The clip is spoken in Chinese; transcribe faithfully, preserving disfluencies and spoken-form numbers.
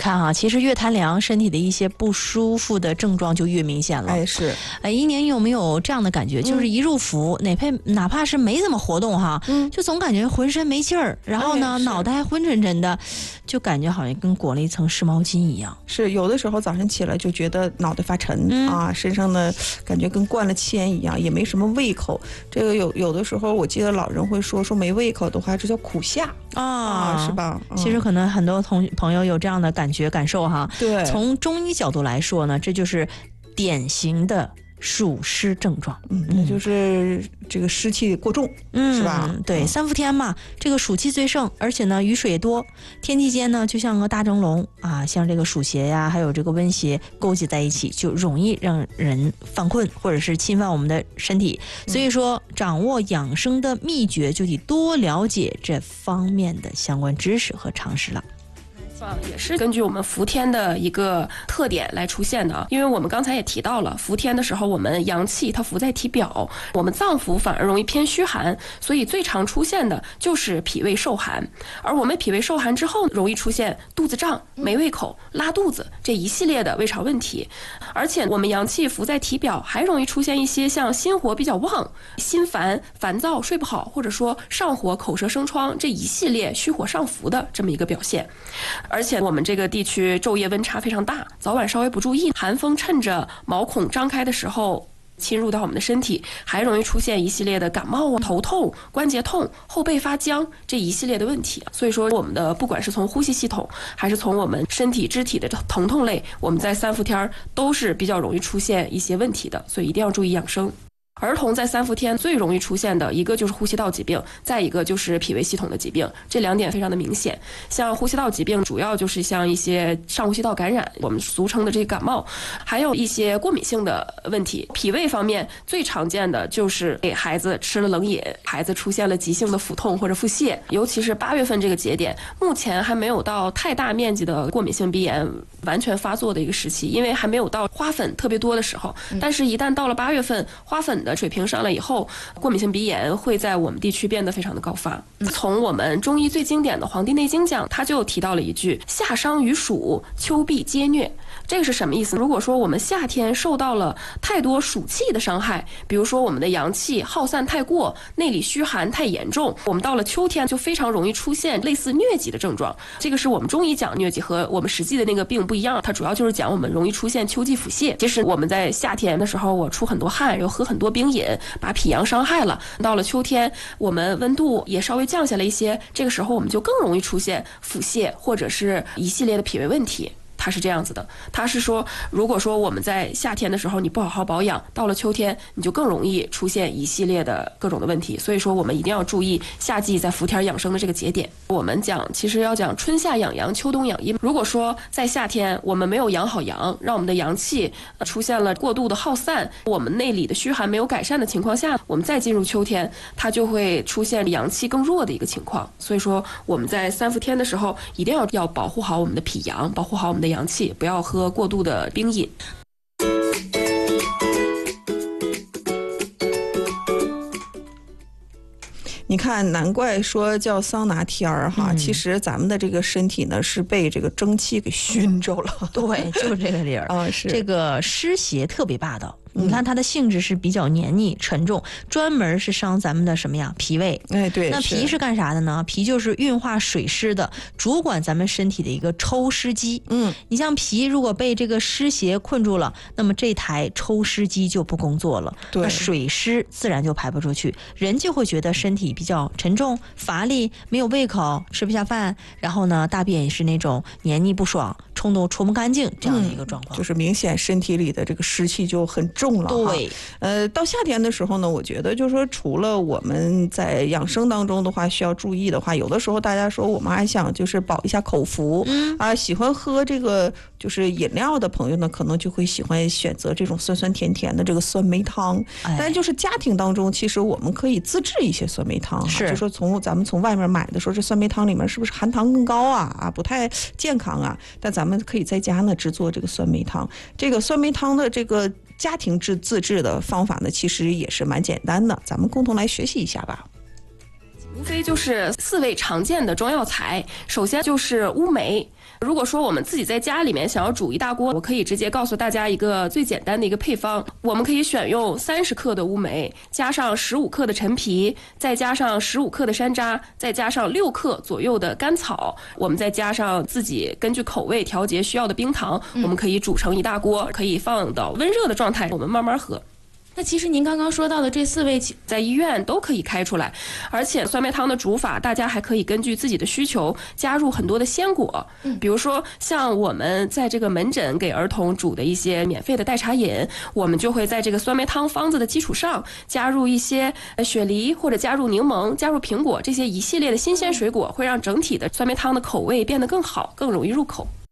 看哈、啊，其实越贪凉，身体的一些不舒服的症状就越明显了。 哎，是。 哎，一年有没有这样的感觉？嗯、就是一入伏，哪怕哪怕是没怎么活动哈，嗯，就总感觉浑身没劲儿，然后呢，哎、脑袋还昏沉沉的，就感觉好像跟裹了一层湿毛巾一样。 是，有的时候早上起来就觉得脑袋发沉、嗯、啊，身上呢感觉跟灌了铅一样，也没什么胃口。这个有有的时候，我记得老人会说，说没胃口的话，这叫苦下。啊, 啊，是吧、 嗯？其实可能很多同朋友有这样的感觉感受哈。 对， 从中医角度来说呢，这就是典型的暑湿症状。 嗯，那就是这个湿气过重，嗯，是吧？ 对，三伏天嘛，这个暑气最盛，而且呢雨水也多，天气间呢就像个大蒸笼啊，像这个暑邪呀，还有这个温邪勾结在一起，就容易让人犯困或者是侵犯我们的身体。所以说，掌握养生的秘诀，就得多了解这方面的相关知识和常识了。 也是根据我们伏天的一个特点来出现的，因为我们刚才也提到了，伏天的时候我们阳气它伏在体表，我们脏腑反而容易偏虚寒，所以最常出现的就是脾胃受寒。而我们脾胃受寒之后，容易出现肚子胀、没胃口、拉肚子这一系列的胃肠问题。而且我们阳气伏在体表，还容易出现一些像心火比较旺、心烦、烦躁、睡不好，或者说上火、口舌生疮这一系列虚火上浮的这么一个表现。而且我们这个地区昼夜温差非常大，早晚稍微不注意，寒风趁着毛孔张开的时候侵入到我们的身体，还容易出现一系列的感冒啊、头痛、关节痛、后背发僵这一系列的问题。所以说我们的不管是从呼吸系统还是从我们身体肢体的疼痛类，我们在三伏天都是比较容易出现一些问题的，所以一定要注意养生。儿童在三伏天最容易出现的一个就是呼吸道疾病，再一个就是脾胃系统的疾病，这两点非常的明显。像呼吸道疾病主要就是像一些上呼吸道感染，我们俗称的这个感冒，还有一些过敏性的问题。脾胃方面最常见的就是给孩子吃了冷饮，孩子出现了急性的腹痛或者腹泻，尤其是八月份这个节点，目前还没有到太大面积的过敏性鼻炎完全发作的一个时期，因为还没有到花粉特别多的时候，但是一旦到了八月份，花粉的水平上来以后，过敏性鼻炎会在我们地区变得非常的高发。从我们中医最经典的《黄帝内经》讲，他就提到了一句夏伤于暑，秋必皆疟。这个是什么意思？如果说我们夏天受到了太多暑气的伤害，比如说我们的阳气耗散太过，内里虚寒太严重，我们到了秋天就非常容易出现类似疟疾的症状。这个是我们中医讲疟疾和我们实际的那个病不一样，它主要就是讲我们容易出现秋季腹泻。其实我们在夏天的时候，我出很多汗，又喝很多冰饮，把脾阳伤害了。到了秋天，我们温度也稍微降下来一些，这个时候我们就更容易出现腹泻或者是一系列的脾胃问题。它是这样子的，它是说，如果说我们在夏天的时候你不好好保养，到了秋天你就更容易出现一系列的各种的问题。所以说我们一定要注意夏季在伏天养生的这个节点。我们讲其实要讲春夏养阳，秋冬养阴。如果说在夏天我们没有养好阳，让我们的阳气出现了过度的耗散，我们内里的虚寒没有改善的情况下，我们再进入秋天，它就会出现阳气更弱的一个情况。所以说我们在三伏天的时候一定要要保护好我们的脾阳，保护好我们的阳气，不要喝过度的冰饮。 你看，难怪说叫桑拿天儿哈、嗯，其实咱们的这个身体呢是被这个蒸汽给熏着了。 对，就是这个理儿啊，是这个湿邪特别霸道。你看它的性质是比较黏腻沉重，专门是伤咱们的什么呀？脾胃。 哎，对。 那脾是干啥的呢？脾就是运化水湿的，主管咱们身体的一个抽湿机。嗯，你像脾如果被这个湿邪困住了，那么这台抽湿机就不工作了，那水湿自然就排不出去，人就会觉得身体比较沉重、乏力，没有胃口，吃不下饭，然后呢，大便也是那种黏腻不爽、冲动冲不干净这样的一个状况、 嗯，就是明显身体里的这个湿气就很重。重了对， 呃，到夏天的时候呢，我觉得就是说，除了我们在养生当中的话需要注意的话，有的时候大家说我们还想就是保一下口福，嗯啊，喜欢喝这个就是饮料的朋友呢，可能就会喜欢选择这种酸酸甜甜的这个酸梅汤。哎、但就是家庭当中，其实我们可以自制一些酸梅汤，是就说从咱们从外面买的，说这酸梅汤里面是不是含糖更高啊？啊，不太健康啊。但咱们可以在家呢制作这个酸梅汤。这个酸梅汤的这个家庭制自制的方法呢，其实也是蛮简单的，咱们共同来学习一下吧。 无非就是四味常见的中药材，首先就是乌梅。如果说我们自己在家里面想要煮一大锅，我可以直接告诉大家一个最简单的一个配方，我们可以选用三十克的乌梅，加上十五克的陈皮，再加上十五克的山楂，再加上六克左右的甘草，我们再加上自己根据口味调节需要的冰糖，我们可以煮成一大锅，可以放到温热的状态，我们慢慢喝。 那其实您刚刚说到的这四味在医院都可以开出来，而且酸梅汤的煮法，大家还可以根据自己的需求加入很多的鲜果，嗯，比如说像我们在这个门诊给儿童煮的一些免费的代茶饮，我们就会在这个酸梅汤方子的基础上加入一些雪梨或者加入柠檬、加入苹果这些一系列的新鲜水果，会让整体的酸梅汤的口味变得更好，更容易入口。